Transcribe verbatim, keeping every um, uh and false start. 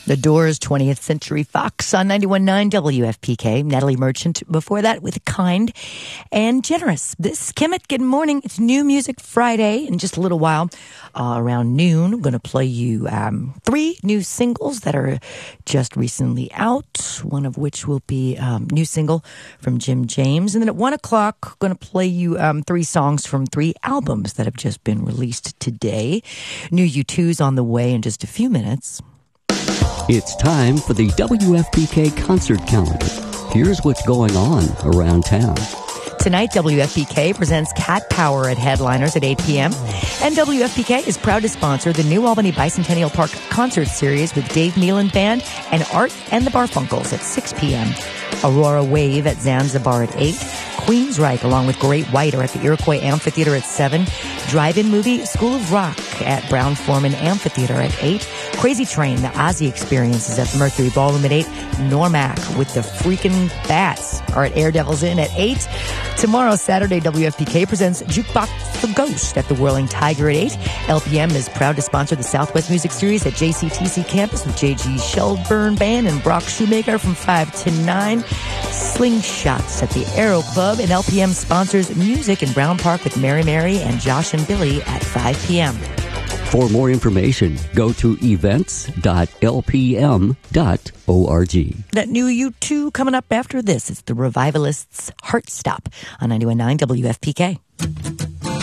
The Doors, twentieth Century Fox on ninety-one point nine W F P K. Natalie Merchant before that with Kind and Generous. This is Kemet. Good morning. It's New Music Friday. In just a little while, uh, around noon, I'm going to play you um, three new singles that are just recently out, one of which will be a um, new single from Jim James. And then at one o'clock, I'm going to play you um, three songs from three albums that have just been released today. New U two's on the way in just a few minutes. It's time for the W F P K concert calendar. Here's what's going on around town. Tonight, W F P K presents Cat Power at Headliners at eight p.m. And W F P K is proud to sponsor the New Albany Bicentennial Park concert series with Dave Nealon Band and Art and the Barfunkles at six p.m. Aurora Wave at Zanzibar at eight. Queensryche along with Great White are at the Iroquois Amphitheater at seven. Drive-in movie School of Rock at Brown Forman Amphitheater at eight. Crazy Train, the Ozzy Experience is at the Mercury Ballroom at eight. Normac with the Freaking Bats are at Air Devils Inn at eight. Tomorrow, Saturday, W F P K presents Jukebox the Ghost at the Whirling Tiger at eight. L P M is proud to sponsor the Southwest Music Series at J C T C campus with J G Sheldburn Band and Brock Shoemaker from five to nine. Slingshots at the Aero Club, and L P M sponsors music in Brown Park with Mary Mary and Josh and Billy at five p.m. For more information, go to events dot l p m dot org. That new U two coming up after this. It's the Revivalists' Heart Stop on ninety-one point nine W F P K.